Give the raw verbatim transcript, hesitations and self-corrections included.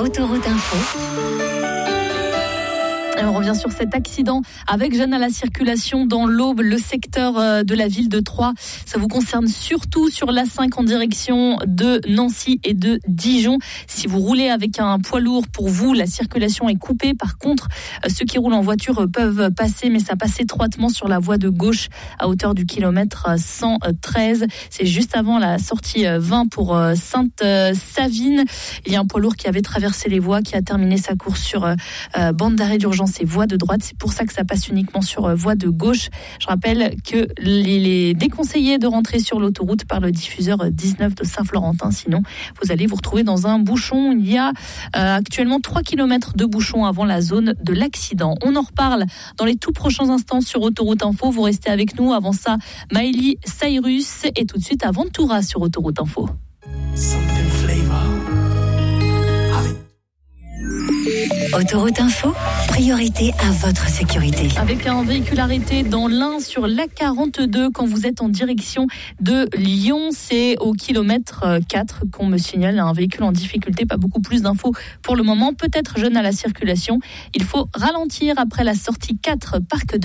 Autoroute Info. Et on revient sur cet accident avec jeunes à la circulation dans l'Aube, le secteur de la ville de Troyes. Ça vous concerne surtout sur l'A cinq en direction de Nancy et de Dijon. Si vous roulez avec un poids lourd, pour vous, la circulation est coupée. Par contre, ceux qui roulent en voiture peuvent passer, mais ça passe étroitement sur la voie de gauche à hauteur du kilomètre cent treize. C'est juste avant la sortie vingt pour Sainte-Savine. Il y a un poids lourd qui avait traversé les voies, qui a terminé sa course sur euh, bande d'arrêt d'urgence et voie de droite. C'est pour ça que ça passe uniquement sur euh, voie de gauche. Je rappelle que il est déconseillé de rentrer sur l'autoroute par le diffuseur dix-neuf de Saint-Florentin. Sinon, vous allez vous retrouver dans un bouchon. Il y a euh, actuellement trois kilomètres de bouchon avant la zone de l'accident. On en reparle dans les tout prochains instants sur Autoroute Info. Vous restez avec nous. Avant ça, Miley Cyrus et tout de suite Aventura sur Autoroute Info. Something flavor. Autoroute Info, priorité à votre sécurité. Avec un véhicule arrêté dans l'Ain sur l'A quarante-deux quand vous êtes en direction de Lyon, c'est au kilomètre quatre qu'on me signale un véhicule en difficulté. Pas beaucoup plus d'infos pour le moment, peut-être jeune à la circulation. Il faut ralentir après la sortie quatre, parc de